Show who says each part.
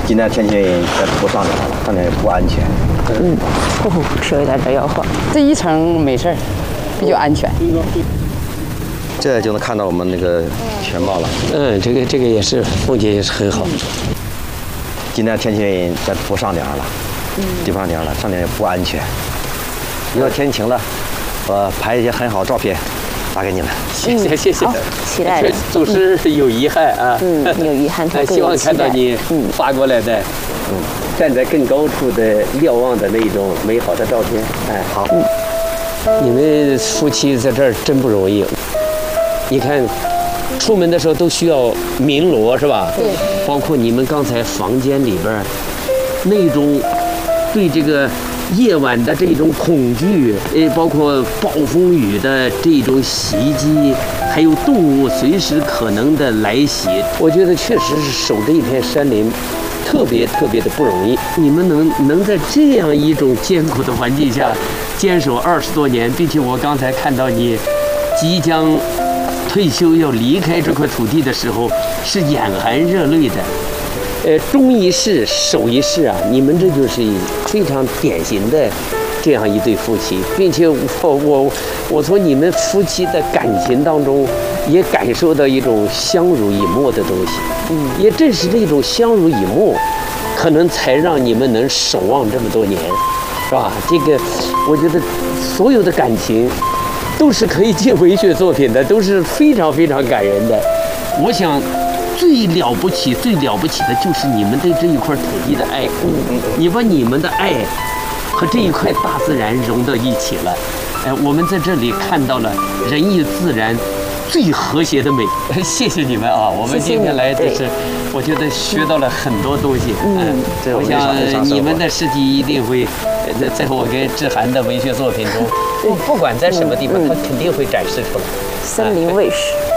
Speaker 1: 今天天气不上点了，上点也不安全。
Speaker 2: 手有点摇晃。这一层没事儿，比较安全。
Speaker 1: 这就能看到我们那个全貌了。
Speaker 3: 这个也是风景也是很好。
Speaker 1: 今天天气不上点了，地方点了，上点也不安全。以后天晴了，我拍一些很好照片，发给你们。
Speaker 3: 谢谢。
Speaker 2: 好，期待着。
Speaker 3: 总是有遗憾啊。
Speaker 2: 有遗憾，
Speaker 3: 希望看到你发过来的，站在更高处的瞭望的那种美好的照片。
Speaker 1: 好。
Speaker 3: 你们夫妻在这儿真不容易。你看，出门的时候都需要鸣锣是吧？
Speaker 2: 对。
Speaker 3: 包括你们刚才房间里边那种对这个夜晚的这种恐惧，包括暴风雨的这种袭击，还有动物随时可能的来袭，我觉得确实是守着一片山林，特别的不容易。你们能在这样一种艰苦的环境下坚守20多年，并且我刚才看到你即将退休要离开这块土地的时候，是眼含热泪的。忠一世，守一世啊！你们这就是非常典型的这样一对夫妻，并且我从你们夫妻的感情当中，也感受到一种相濡以沫的东西。也正是这种相濡以沫，可能才让你们能守望这么多年，是吧？这个，我觉得所有的感情都是可以进文学作品的，都是非常感人的。我想。最了不起的就是你们对这一块土地的爱。你把你们的爱和这一块大自然融到一起了。我们在这里看到了人与自然最和谐的美。谢谢你们啊！我们今天来就是，我觉得学到了很多东西。我想你们的事迹一定会在我跟志涵的文学作品中，不管在什么地方，它肯定会展示出来。
Speaker 2: 森林卫士。